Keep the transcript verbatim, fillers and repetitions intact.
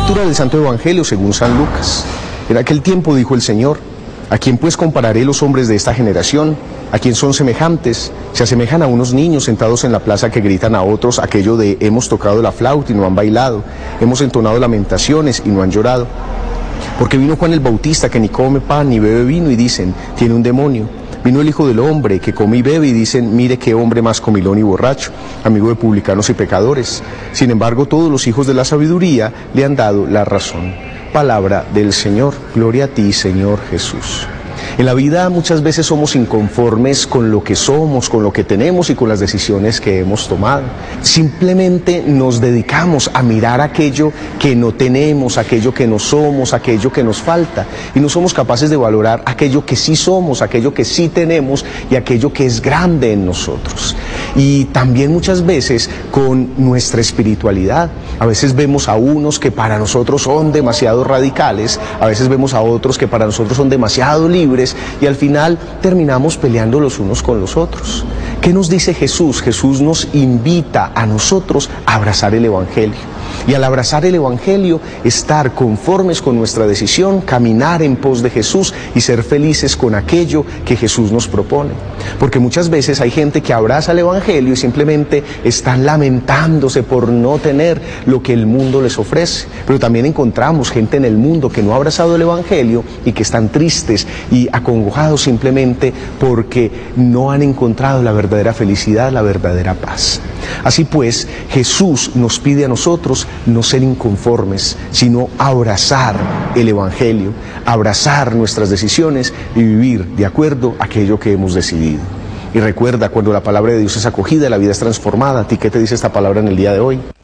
Lectura del Santo Evangelio según San Lucas. En aquel tiempo dijo el Señor: ¿a quién pues compararé los hombres de esta generación? ¿A quién son semejantes? Se asemejan a unos niños sentados en la plaza que gritan a otros aquello de: hemos tocado la flauta y no han bailado, hemos entonado lamentaciones y no han llorado. Porque vino Juan el Bautista, que ni come pan ni bebe vino, y dicen: tiene un demonio. Vino el Hijo del Hombre, que come y bebe, y dicen: mire qué hombre más comilón y borracho, amigo de publicanos y pecadores. Sin embargo, todos los hijos de la sabiduría le han dado la razón. Palabra del Señor. Gloria a ti, Señor Jesús. En la vida muchas veces somos inconformes con lo que somos, con lo que tenemos y con las decisiones que hemos tomado. Simplemente nos dedicamos a mirar aquello que no tenemos, aquello que no somos, aquello que nos falta, y no somos capaces de valorar aquello que sí somos, aquello que sí tenemos y aquello que es grande en nosotros. Y también muchas veces con nuestra espiritualidad. A veces vemos a unos que para nosotros son demasiado radicales, a veces vemos a otros que para nosotros son demasiado libres, y al final terminamos peleando los unos con los otros. ¿Qué nos dice Jesús? Jesús nos invita a nosotros a abrazar el Evangelio. Y al abrazar el Evangelio, estar conformes con nuestra decisión, caminar en pos de Jesús y ser felices con aquello que Jesús nos propone. Porque muchas veces hay gente que abraza el Evangelio y simplemente están lamentándose por no tener lo que el mundo les ofrece. Pero también encontramos gente en el mundo que no ha abrazado el Evangelio y que están tristes y acongojados simplemente porque no han encontrado la verdadera felicidad, la verdadera paz. Así pues, Jesús nos pide a nosotros no ser inconformes, sino abrazar el Evangelio, abrazar nuestras decisiones y vivir de acuerdo a aquello que hemos decidido. Y recuerda, cuando la palabra de Dios es acogida, la vida es transformada. ¿A ti qué te dice esta palabra en el día de hoy?